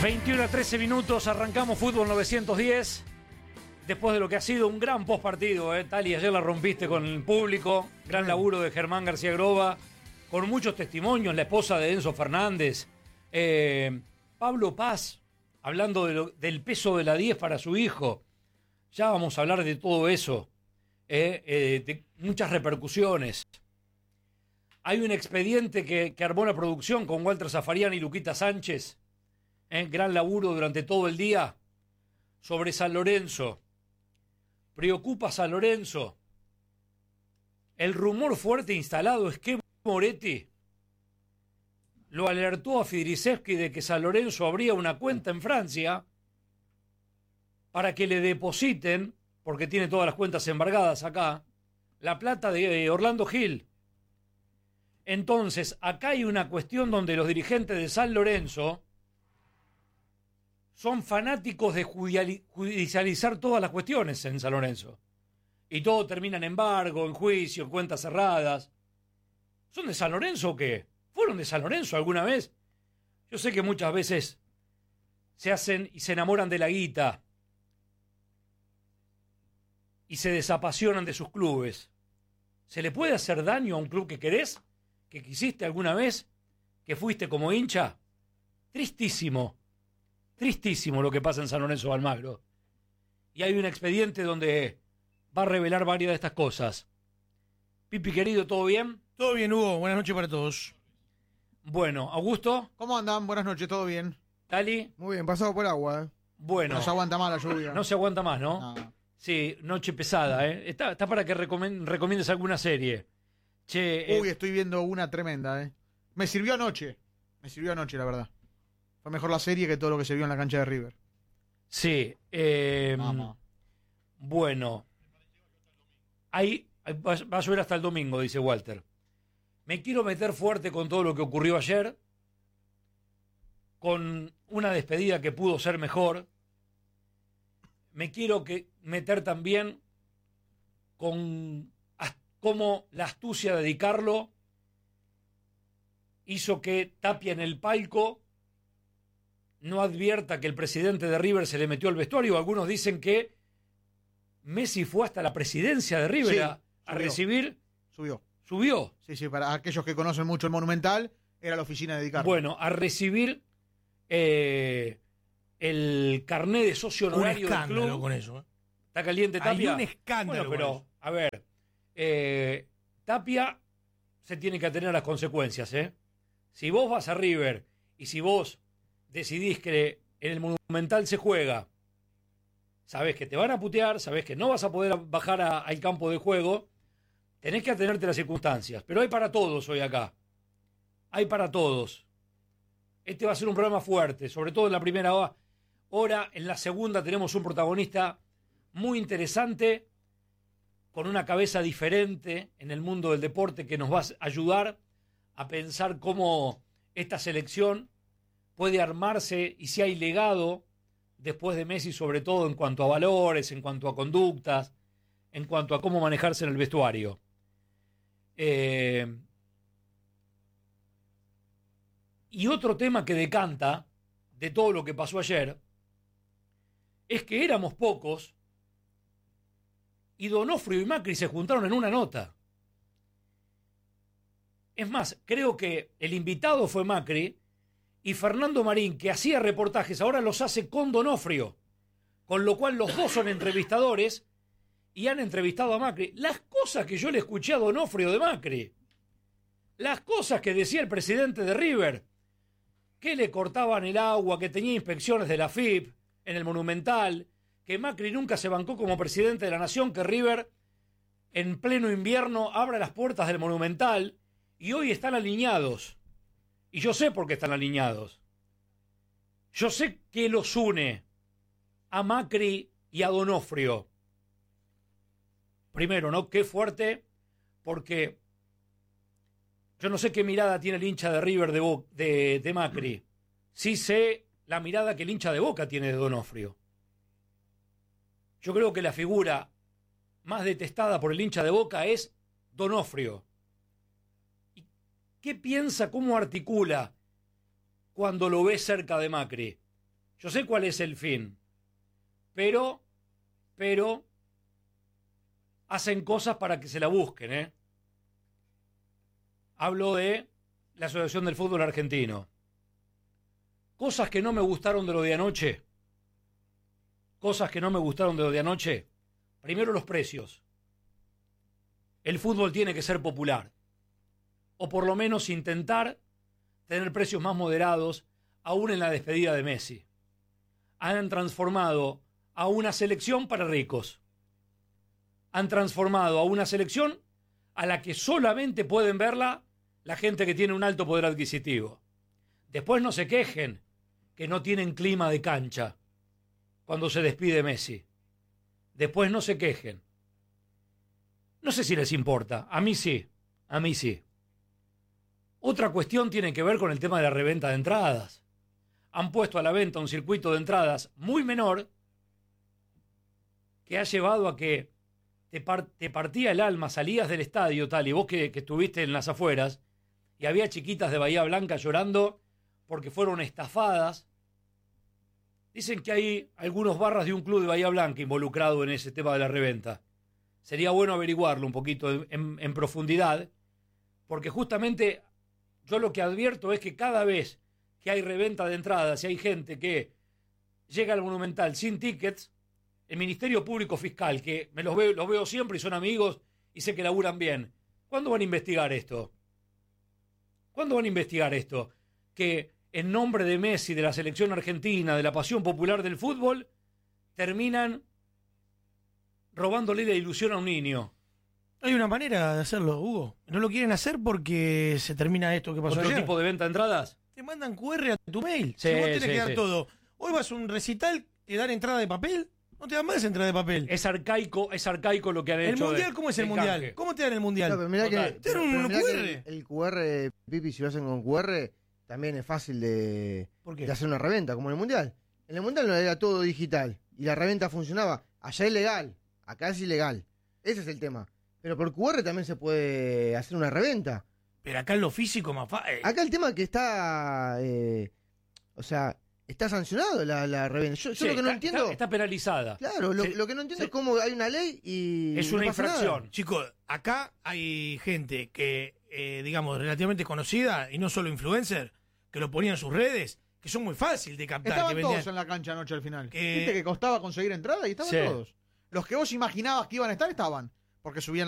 21 a 13 minutos, arrancamos Fútbol 910. Después de lo que ha sido un gran postpartido, Tali, ayer la rompiste con el público. Gran laburo de Germán García Groba, con muchos testimonios, la esposa de Enzo Fernández. Pablo Paz, hablando del peso de la 10 para su hijo. Ya vamos a hablar de todo eso, de muchas repercusiones. Hay un expediente que armó la producción con Walter Zafarian y Luquita Sánchez. Gran laburo durante todo el día sobre San Lorenzo. Preocupa San Lorenzo. El rumor fuerte instalado es que Moretti lo alertó a Fidrisevski de que San Lorenzo abría una cuenta en Francia para que le depositen, porque tiene todas las cuentas embargadas acá, la plata de Orlando Gil. Entonces, acá hay una cuestión donde los dirigentes de San Lorenzo son fanáticos de judicializar todas las cuestiones en San Lorenzo. Y todo termina en embargo, en juicio, en cuentas cerradas. ¿Son de San Lorenzo o qué? ¿Fueron de San Lorenzo alguna vez? Yo sé que muchas veces se hacen y se enamoran de la guita y se desapasionan de sus clubes. ¿Se le puede hacer daño a un club que querés? ¿Que quisiste alguna vez? ¿Que fuiste como hincha? Tristísimo. Tristísimo lo que pasa en San Lorenzo de Almagro. Y hay un expediente donde va a revelar varias de estas cosas. Pipi, querido, ¿todo bien? Todo bien, Hugo. Buenas noches para todos. Bueno, Augusto. ¿Cómo andan? Buenas noches, ¿todo bien? Tali. Muy bien, pasado por agua. Bueno. No se aguanta más la lluvia. No se aguanta más, ¿no? No. Sí, noche pesada, Está para que recomiendes alguna serie. Che, Uy, estoy viendo una tremenda, Me sirvió anoche, la verdad. Fue mejor la serie que todo lo que se vio en la cancha de River. Sí, bueno. Va a llover hasta el domingo, dice Walter. Me quiero meter fuerte con todo lo que ocurrió ayer, con una despedida que pudo ser mejor. Me quiero meter también con cómo la astucia de Di Carlo hizo que Tapia en el palco no advierta que el presidente de River se le metió al vestuario. Algunos dicen que Messi fue hasta la presidencia de River a recibir. Subió. Sí, para aquellos que conocen mucho el Monumental, era la oficina de Di Carlo. Bueno, a recibir el carné de socio honorario del club. Un escándalo con eso. ¿Está caliente Tapia? Hay un escándalo. Bueno, pero, a ver, Tapia se tiene que atener a las consecuencias, Si vos vas a River y si vos decidís que en el Monumental se juega, sabés que te van a putear, sabés que no vas a poder bajar al campo de juego, tenés que atenerte a las circunstancias. Pero hay para todos hoy acá. Hay para todos. Este va a ser un programa fuerte, sobre todo en la primera hora. En la segunda tenemos un protagonista muy interesante, con una cabeza diferente en el mundo del deporte, que nos va a ayudar a pensar cómo esta selección puede armarse y si hay legado después de Messi, sobre todo en cuanto a valores, en cuanto a conductas, en cuanto a cómo manejarse en el vestuario. Y otro tema que decanta de todo lo que pasó ayer es que éramos pocos y Donofrio y Macri se juntaron en una nota. Es más, creo que el invitado fue Macri y Fernando Marín, que hacía reportajes, ahora los hace con Donofrio, con lo cual los dos son entrevistadores y han entrevistado a Macri. Las cosas que yo le escuché a Donofrio de Macri, las cosas que decía el presidente de River, que le cortaban el agua, que tenía inspecciones de la FIP en el Monumental, que Macri nunca se bancó como presidente de la Nación, que River en pleno invierno abra las puertas del Monumental, y hoy están alineados. Y yo sé por qué están alineados. Yo sé qué los une a Macri y a Donofrio. Primero, ¿no? Qué fuerte, porque yo no sé qué mirada tiene el hincha de River de Macri. Sí sé la mirada que el hincha de Boca tiene de Donofrio. Yo creo que la figura más detestada por el hincha de Boca es Donofrio. ¿Y qué piensa, cómo articula cuando lo ve cerca de Macri? Yo sé cuál es el fin, pero hacen cosas para que se la busquen, ¿eh? Hablo de la Asociación del Fútbol Argentino. Cosas que no me gustaron de lo de anoche. Primero, los precios. El fútbol tiene que ser popular. O por lo menos intentar tener precios más moderados, aún en la despedida de Messi. Han transformado a una selección para ricos. Han transformado a una selección a la que solamente pueden verla la gente que tiene un alto poder adquisitivo. Después no se quejen que no tienen clima de cancha cuando se despide Messi. Después no se quejen. No sé si les importa. A mí sí. Otra cuestión tiene que ver con el tema de la reventa de entradas. Han puesto a la venta un circuito de entradas muy menor que ha llevado a que te partía el alma, salías del estadio, tal, y vos que estuviste en las afueras, y había chiquitas de Bahía Blanca llorando porque fueron estafadas. Dicen que hay algunos barras de un club de Bahía Blanca involucrado en ese tema de la reventa. Sería bueno averiguarlo un poquito en profundidad, porque justamente yo lo que advierto es que cada vez que hay reventa de entradas y hay gente que llega al Monumental sin tickets, el Ministerio Público Fiscal, que los veo siempre y son amigos y sé que laburan bien, ¿cuándo van a investigar esto? Que en nombre de Messi, de la selección argentina, de la pasión popular del fútbol, terminan robándole la ilusión a un niño. Hay una manera de hacerlo, Hugo. No lo quieren hacer porque se termina esto que pasó ¿Otro ayer. tipo de venta de entradas? Te mandan QR a tu mail. Sí, si vos tenés que dar sí. todo. Hoy vas a un recital, te dan entrada de papel. No te dan más entrada de papel. Es arcaico lo que han ¿El hecho. mundial cómo es el mundial? canje. ¿Cómo te dan el mundial? No, pero mirá Total. que, Tiene un pero mirá QR. que el QR, Pipi, si lo hacen con QR, también es fácil de ¿Por qué? hacer una reventa, como en el Mundial. En el Mundial no era todo digital y la reventa funcionaba. Allá es legal, acá es ilegal. Ese es el tema. Pero por QR también se puede hacer una reventa. Pero acá en lo físico más fácil. Acá el tema que está, está sancionado la reventa. Yo Sí, lo que no entiendo... Está penalizada. Claro, Sí, lo que no entiendo sí. es cómo hay una ley y Es no una pasa nada. infracción. Chicos, acá hay gente que, digamos, relativamente conocida, y no solo influencer, que lo ponía en sus redes, que son muy fácil de captar. Estaban que todos vendían- en la cancha anoche al final. Que- Viste que costaba conseguir entrada y estaban Sí. todos. Los que vos imaginabas que iban a estar, estaban. Porque subían